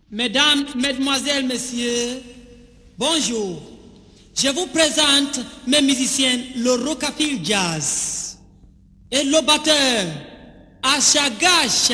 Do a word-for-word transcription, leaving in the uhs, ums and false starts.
Mesdames, Mesdemoiselles, Messieurs, bonjour. Je vous présente mes musiciens, le Rockabilly Jazz et le batteur Asha Gasha.